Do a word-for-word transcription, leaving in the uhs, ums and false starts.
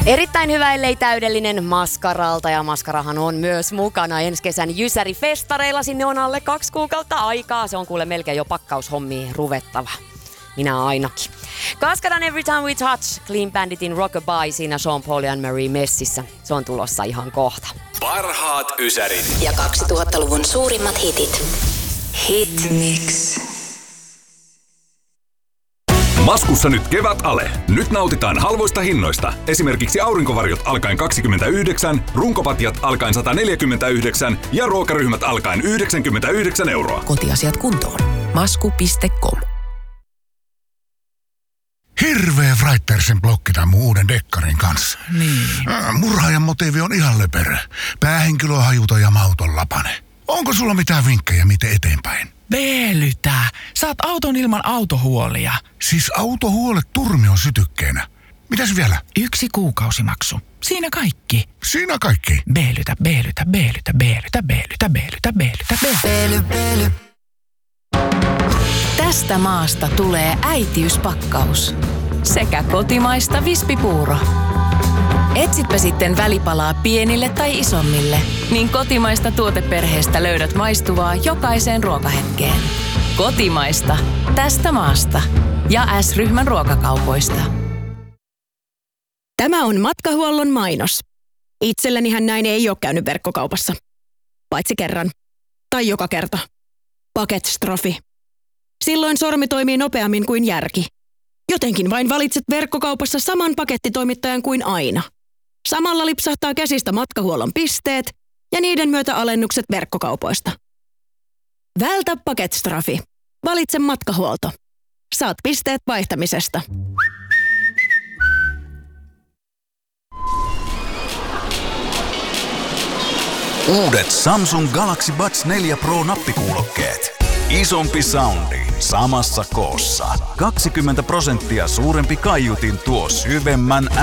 Erittäin hyvä, ellei täydellinen Maskaralta, ja Maskarahan on myös mukana ensi kesän Jysäri-festareilla. Sinne on alle kaksi kuukautta aikaa. Se on kuule melkein jo pakkaushommiin ruvettava. Minä ainakin. Kaskadan Every Time We Touch, Clean Banditin Rockabye siinä Sean Paul ja Marie messissä. Se on tulossa ihan kohta. Parhaat ysärit ja kaksituhattaluvun suurimmat hitit. Hit Mix. Maskussa nyt kevät ale. Nyt nautitaan halvoista hinnoista. Esimerkiksi aurinkovarjot alkaen kaksikymmentäyhdeksän, runkopatjat alkaen sata neljäkymmentäyhdeksän ja ruokaryhmät alkaen yhdeksänkymmentäyhdeksän euroa. Kotiasiat kuntoon. Masku piste com. Hirveä Wrightpersen blokki tämän mun uuden dekkarin kanssa. Niin. Äh, murhaajan motiivi on ihan löperö. Päähenkilö on hajuton ja mauton lapane. Onko sulla mitään vinkkejä, miten eteenpäin? Veelytä. Saat auton ilman autohuolia. Siis autohuolet turmion sytykkeenä. Mitäs vielä? Yksi kuukausimaksu. Siinä kaikki. Siinä kaikki? Veelytä, veelytä, veelytä, veelytä, veelytä, veelytä, veelytä, veelytä. Veely, veely. Tästä maasta tulee äitiyspakkaus. Sekä kotimaista vispipuuro. Etsitpä sitten välipalaa pienille tai isommille, niin kotimaista tuoteperheestä löydät maistuvaa jokaiseen ruokahetkeen. Kotimaista. Tästä maasta. Ja S-ryhmän ruokakaupoista. Tämä on Matkahuollon mainos. Itsellänihän näin ei ole käynyt verkkokaupassa. Paitsi kerran. Tai joka kerta. Paketstrofi. Silloin sormi toimii nopeammin kuin järki. Jotenkin vain valitset verkkokaupassa saman pakettitoimittajan kuin aina. Samalla lipsahtaa käsistä matkahuollon pisteet ja niiden myötä alennukset verkkokaupoista. Vältä paketstrafi. Valitse matkahuolto. Saat pisteet vaihtamisesta. Uudet Samsung Galaxy Buds neljä Pro nappikuulokkeet. Isompi soundi samassa koossa. kaksikymmentä prosenttia suurempi kaiutin tuo syvemmän